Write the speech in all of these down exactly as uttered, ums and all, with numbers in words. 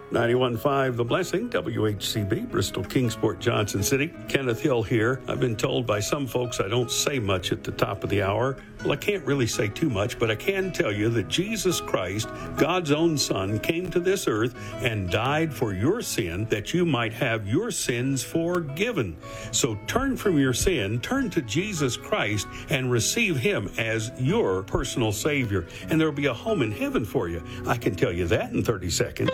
ninety-one point five The Blessing, W H C B, Bristol, Kingsport, Johnson City. Kenneth Hill here. I've been told by some folks I don't say much at the top of the hour. Well, I can't really say too much, but I can tell you that Jesus Christ, God's own Son, came to this earth and died for your sin that you might have your sins forgiven. So turn from your sin, turn to Jesus Christ, and receive Him as your personal Savior. And there will be a home in heaven for you. I can tell you that in thirty seconds.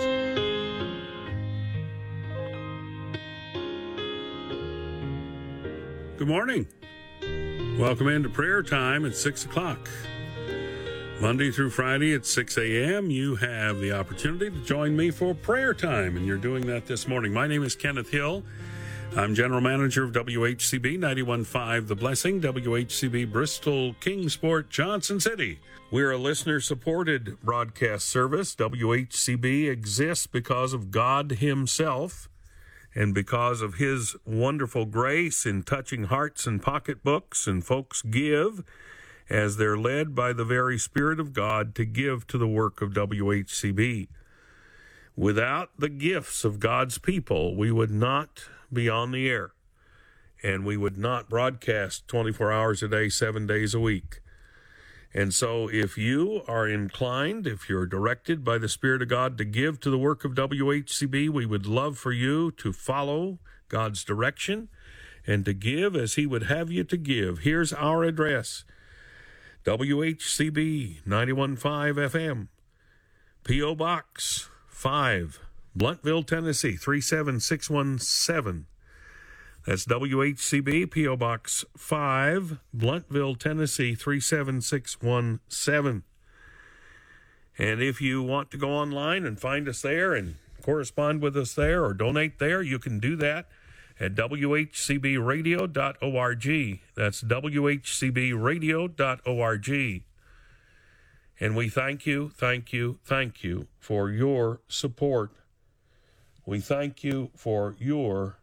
Good morning. Welcome into prayer time at six o'clock. Monday through Friday at six a.m., you have the opportunity to join me for prayer time, and you're doing that this morning. My name is Kenneth Hill. I'm General Manager of W H C B ninety-one point five The Blessing, W H C B Bristol, Kingsport, Johnson City. We're a listener-supported broadcast service. W H C B exists because of God Himself, and because of His wonderful grace in touching hearts and pocketbooks, and folks give as they're led by the very Spirit of God to give to the work of W H C B. Without the gifts of God's people, we would not be on the air, and we would not broadcast twenty-four hours a day, seven days a week. And so if you are inclined, if you're directed by the Spirit of God to give to the work of W H C B, we would love for you to follow God's direction and to give as He would have you to give. Here's our address: W H C B ninety-one point five F M, P O. Box five, Blunteville, Tennessee, three seven six one seven. That's W H C B, P O. Box five, Blunteville, Tennessee, three seven six one seven. And if you want to go online and find us there and correspond with us there or donate there, you can do that at W H C B radio dot org. That's W H C B radio dot org. And we thank you, thank you, thank you for your support. We thank you for your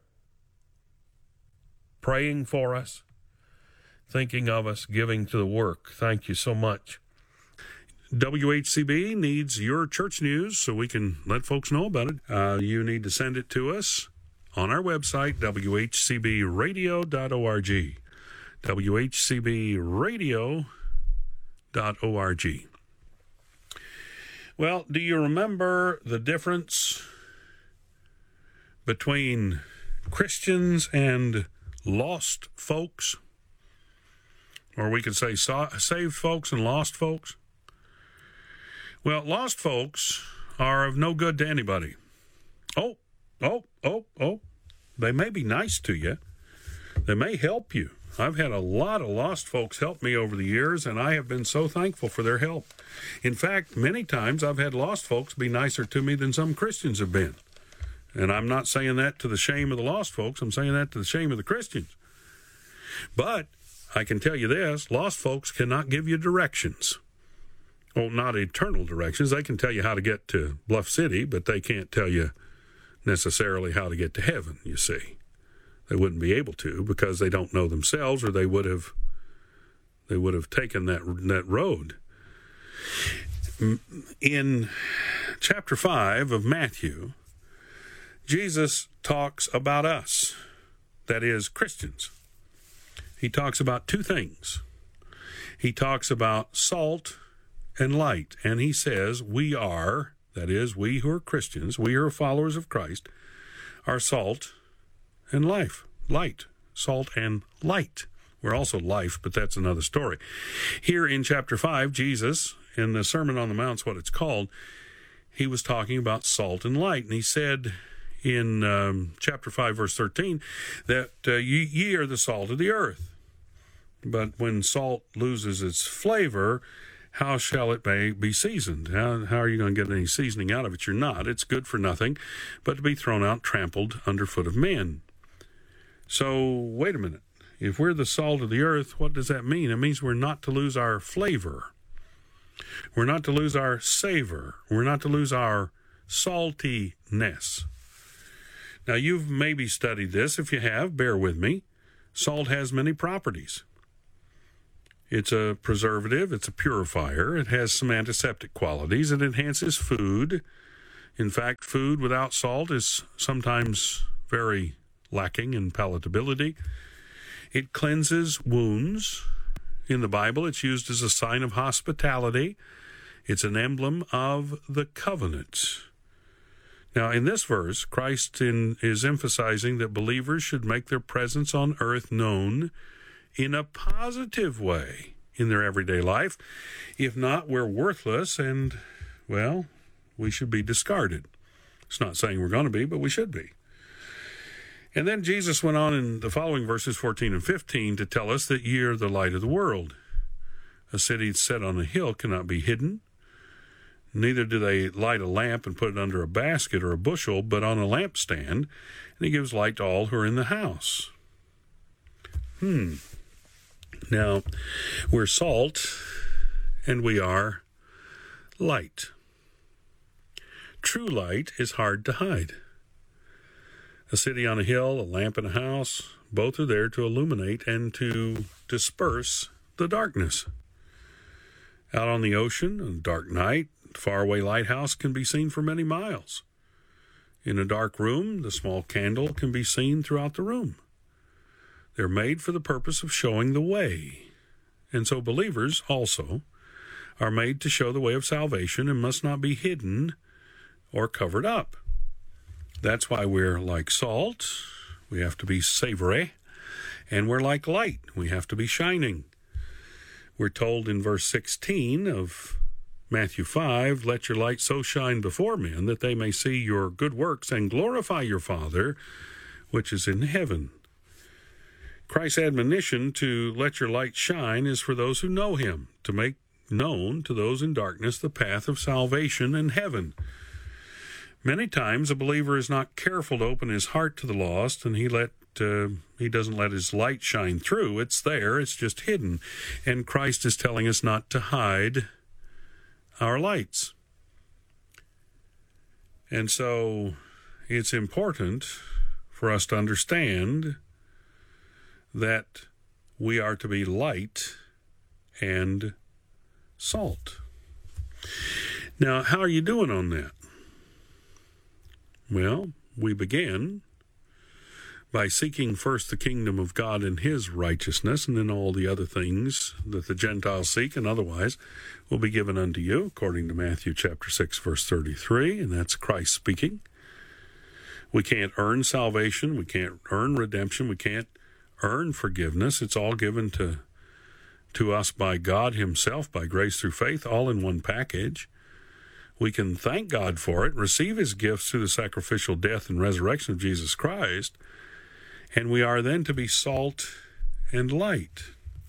praying for us, thinking of us, giving to the work. Thank you so much. W H C B needs your church news so we can let folks know about it. Uh, you need to send it to us on our website, W H C B radio dot org. W H C B radio dot org. Well, do you remember the difference between Christians and lost folks? Or we could say so- saved folks and lost folks. Well, lost folks are of no good to anybody. Oh, oh, oh, oh. They may be nice to you. They may help you. I've had a lot of lost folks help me over the years, and I have been so thankful for their help. In fact, many times I've had lost folks be nicer to me than some Christians have been. And I'm not saying that to the shame of the lost folks. I'm saying that to the shame of the Christians. But I can tell you this, lost folks cannot give you directions. Well, not eternal directions. They can tell you how to get to Bluff City, but they can't tell you necessarily how to get to heaven, you see. They wouldn't be able to because they don't know themselves, or they would have they would have taken that that road. In chapter five of Matthew, Jesus talks about us, that is, Christians. He talks about two things. He talks about salt and light, and he says we are, that is, we who are Christians, we who are followers of Christ, are salt and life, light, salt and light. We're also life, but that's another story. Here in chapter five, Jesus, in the Sermon on the Mount's what it's called, he was talking about salt and light, and he said in um, chapter five, verse thirteen, that uh, ye, ye are the salt of the earth. But when salt loses its flavor, how shall it be, be seasoned? How, how are you going to get any seasoning out of it? You're not. It's good for nothing but to be thrown out, trampled underfoot of men. So, wait a minute. If we're the salt of the earth, what does that mean? It means we're not to lose our flavor. We're not to lose our savor. We're not to lose our saltiness. Now, you've maybe studied this. If you have, bear with me. Salt has many properties. It's a preservative. It's a purifier. It has some antiseptic qualities. It enhances food. In fact, food without salt is sometimes very lacking in palatability. It cleanses wounds. In the Bible, it's used as a sign of hospitality. It's an emblem of the covenant. Now, in this verse, Christ in, is emphasizing that believers should make their presence on earth known in a positive way in their everyday life. If not, we're worthless and, well, we should be discarded. It's not saying we're going to be, but we should be. And then Jesus went on in the following verses fourteen and fifteen to tell us that ye are the light of the world. A city set on a hill cannot be hidden. Neither do they light a lamp and put it under a basket or a bushel, but on a lampstand, and he gives light to all who are in the house. Hmm. Now, we're salt, and we are light. True light is hard to hide. A city on a hill, a lamp in a house, both are there to illuminate and to disperse the darkness. Out on the ocean, on a dark night, a faraway lighthouse can be seen for many miles. In a dark room, the small candle can be seen throughout the room. They're made for the purpose of showing the way. And so believers also are made to show the way of salvation and must not be hidden or covered up. That's why we're like salt. We have to be savory. And we're like light. We have to be shining. We're told in verse sixteen of Matthew five, let your light so shine before men that they may see your good works and glorify your Father, which is in heaven. Christ's admonition to let your light shine is for those who know him, to make known to those in darkness the path of salvation and heaven. Many times a believer is not careful to open his heart to the lost, and he let uh, he doesn't let his light shine through. It's there, it's just hidden. And Christ is telling us not to hide our lights. And so it's important for us to understand that we are to be light and salt. Now, how are you doing on that? Well, we begin by seeking first the kingdom of God and his righteousness, and then all the other things that the Gentiles seek and otherwise will be given unto you, according to Matthew chapter six, verse thirty-three, and that's Christ speaking. We can't earn salvation. We can't earn redemption. We can't earn forgiveness. It's all given to, to us by God himself, by grace through faith, all in one package. We can thank God for it, receive his gifts through the sacrificial death and resurrection of Jesus Christ, and we are then to be salt and light.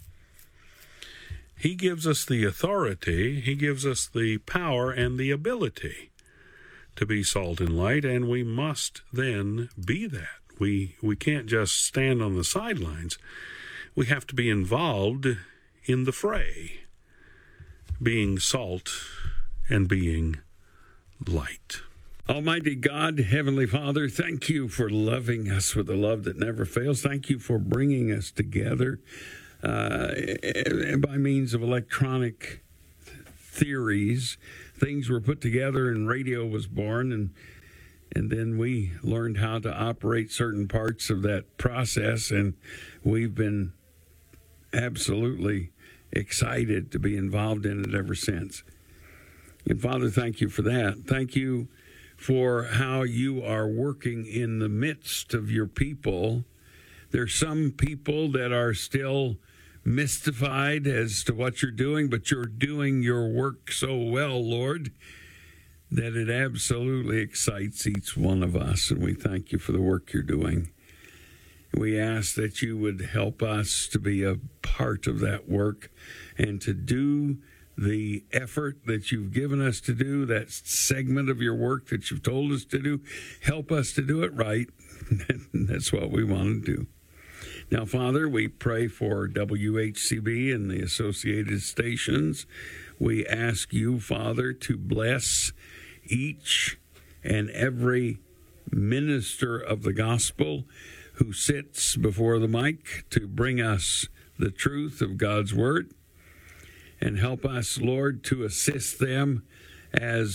He gives us the authority, he gives us the power and the ability to be salt and light, and we must then be that. We, we can't just stand on the sidelines. We have to be involved in the fray, being salt and being light. Almighty God, Heavenly Father, thank you for loving us with a love that never fails. Thank you for bringing us together uh, by means of electronic theories. Things were put together and radio was born, and and then we learned how to operate certain parts of that process, and we've been absolutely excited to be involved in it ever since. And Father, thank you for that. Thank you for how you are working in the midst of your people. There's some people that are still mystified as to what you're doing, but you're doing your work so well, Lord, that it absolutely excites each one of us, and we thank you for the work you're doing. We ask that you would help us to be a part of that work and to do the effort that you've given us to do, that segment of your work that you've told us to do. Help us to do it right. That's what we want to do. Now, Father, we pray for W H C B and the associated stations. We ask you, Father, to bless each and every minister of the gospel who sits before the mic to bring us the truth of God's word. And help us, Lord, to assist them as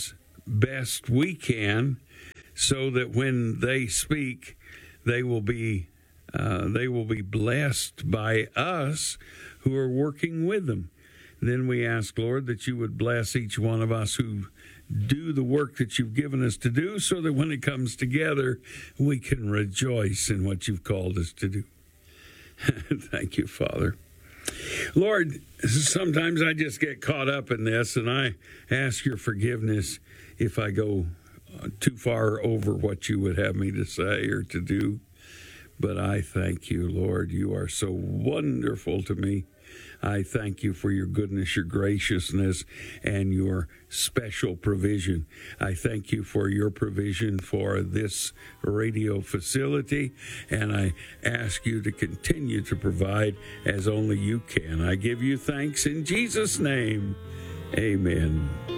best we can, so that when they speak, they will be uh, they will be blessed by us who are working with them. Then we ask, Lord, that you would bless each one of us who do the work that you've given us to do, so that when it comes together, we can rejoice in what you've called us to do. Thank you, Father. Lord, sometimes I just get caught up in this, and I ask your forgiveness if I go too far over what you would have me to say or to do. But I thank you, Lord. You are so wonderful to me. I thank you for your goodness, your graciousness, and your special provision. I thank you for your provision for this radio facility, and I ask you to continue to provide as only you can. I give you thanks in Jesus' name. Amen.